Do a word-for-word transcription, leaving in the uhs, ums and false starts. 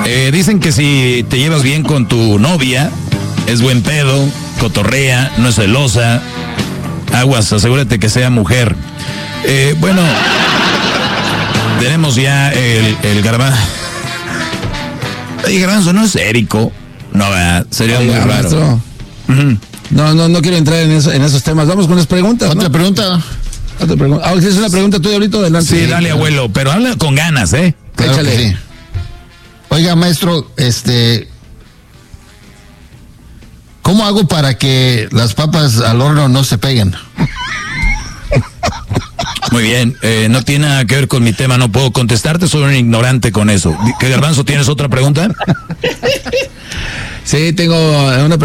Eh, dicen que si te llevas bien con tu novia, es buen pedo, cotorrea, no es celosa. Aguas, asegúrate que sea mujer. Eh, bueno, tenemos ya el, el garbanzo. Oye, garbanzo, ¿no es Érico? No, ¿verdad? Sería Oye, muy raro. Uh-huh. No, no, no quiero entrar en, eso, en esos temas. Vamos con las preguntas. Otra ¿no? pregunta. Otra pregunta. Ah, ¿es una pregunta tuya ahorita? Adelante. Sí, dale, abuelo, pero habla con ganas, ¿eh? Claro. Échale. Sí. Oiga, maestro, este... ¿cómo hago para que las papas al horno no se peguen? Muy bien, eh, no tiene nada que ver con mi tema, no puedo contestarte, soy un ignorante con eso. ¿Qué, Garbanzo, tienes otra pregunta? Sí, tengo una pregunta.